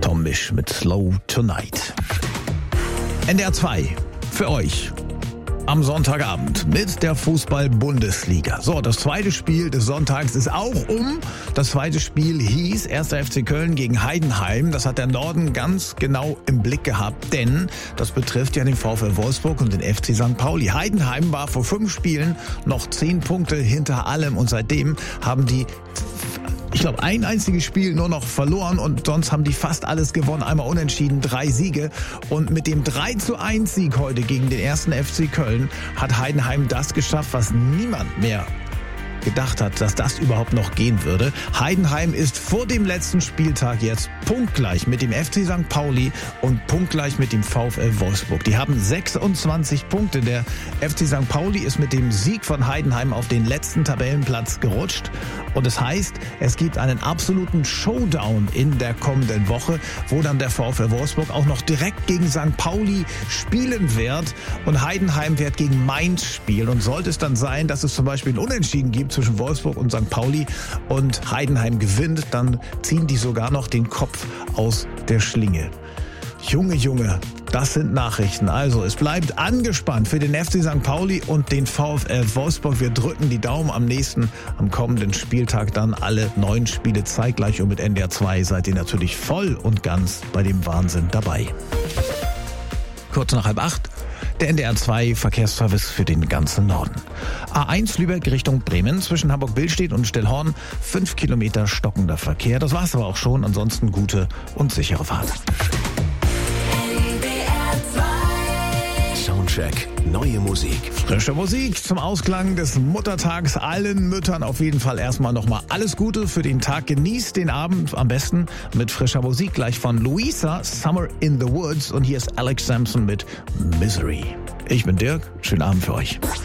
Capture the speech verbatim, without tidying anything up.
Tom Misch mit Slow Tonight. N D R zwei für euch am Sonntagabend mit der Fußball-Bundesliga. So, das zweite Spiel des Sonntags ist auch um. Das zweite Spiel hieß erster F C Köln gegen Heidenheim. Das hat der Norden ganz genau im Blick gehabt, denn das betrifft ja den VfL Wolfsburg und den F C Sankt Pauli. Heidenheim war vor fünf Spielen noch zehn Punkte hinter allem und seitdem haben die ich glaube, ein einziges Spiel nur noch verloren und sonst haben die fast alles gewonnen. Einmal unentschieden, drei Siege. Und mit dem drei zu eins Sieg heute gegen den ersten F C Köln hat Heidenheim das geschafft, was niemand mehr gedacht hat, dass das überhaupt noch gehen würde. Heidenheim ist vor dem letzten Spieltag jetzt punktgleich mit dem F C Sankt Pauli und punktgleich mit dem VfL Wolfsburg. Die haben sechsundzwanzig Punkte. Der F C Sankt Pauli ist mit dem Sieg von Heidenheim auf den letzten Tabellenplatz gerutscht. Und das heißt, es gibt einen absoluten Showdown in der kommenden Woche, wo dann der VfL Wolfsburg auch noch direkt gegen Sankt Pauli spielen wird. Und Heidenheim wird gegen Mainz spielen. Und sollte es dann sein, dass es zum Beispiel ein Unentschieden gibt zwischen Wolfsburg und Sankt Pauli und Heidenheim gewinnt, dann ziehen die sogar noch den Kopf aus der Schlinge. Junge, Junge, das sind Nachrichten. Also, es bleibt angespannt für den F C Sankt Pauli und den VfL Wolfsburg. Wir drücken die Daumen am nächsten, am kommenden Spieltag dann alle neun Spiele zeitgleich und mit N D R zwei seid ihr natürlich voll und ganz bei dem Wahnsinn dabei. Kurz nach halb acht. Der N D R zwei Verkehrsservice für den ganzen Norden. A eins Lübeck Richtung Bremen zwischen Hamburg-Billstedt und Stellhorn. Fünf Kilometer stockender Verkehr. Das war's aber auch schon. Ansonsten gute und sichere Fahrt. Soundcheck. Neue Musik. Frische Musik zum Ausklang des Muttertags. Allen Müttern auf jeden Fall erstmal nochmal alles Gute für den Tag. Genießt den Abend am besten mit frischer Musik. Gleich von Luisa, Summer in the Woods. Und hier ist Alex Sampson mit Misery. Ich bin Dirk. Schönen Abend für euch.